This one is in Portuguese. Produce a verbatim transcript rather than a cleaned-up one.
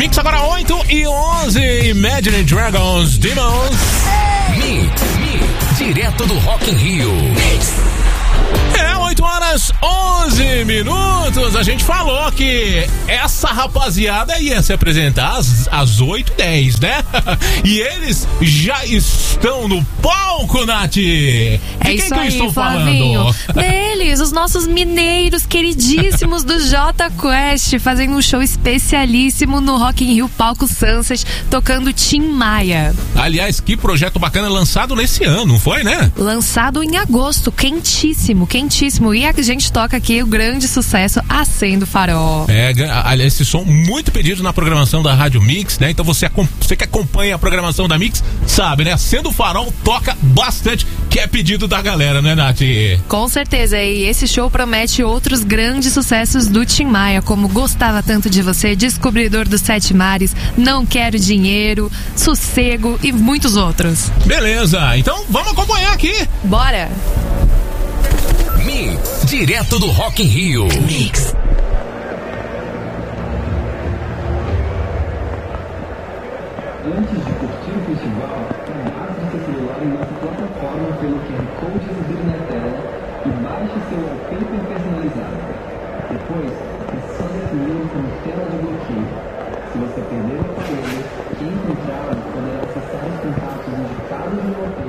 Mix agora oito e onze. Imagine Dragons, Demons. Mix, Mix, direto do Rock in Rio. Mix. É, oito horas, onze minutos. A gente falou que essa rapaziada ia se apresentar às, às oito e dez, né? E eles já estão no palco, Nath. De é quem isso que eu aí, estou Flavinho. falando? Deles, os nossos mineiros queridíssimos do Jota Quest, fazendo um show especialíssimo no Rock in Rio Palco Sunset, tocando Tim Maia. Aliás, que projeto bacana, lançado nesse ano, não foi, né? Lançado em agosto, quentíssimo, quentíssimo. E a gente toca aqui o grande sucesso Acendo Farol. É, aliás, esse som muito pedido na programação da Rádio Mix, né? Então você, você que acompanha a programação da Mix, sabe, né? Acendo Farol toca bastante, que é pedido da galera, né, Nath? Com certeza, e esse show promete outros grandes sucessos do Tim Maia, como Gostava Tanto de Você, Descobridor dos Sete Mares, Não Quero Dinheiro, Sossego e muitos outros. Beleza, então vamos acompanhar aqui. Bora! Mix, direto do Rock in Rio. Mix. Antes de curtir o festival, cadastre seu celular em nossa plataforma pelo Q R Code exibido na tela e baixe seu wallpaper personalizado. Depois, é só defini-lo como tela de bloqueio. Se você perder o aparelho, quem encontrá-lo poderá acessar os contatos indicados no wallpaper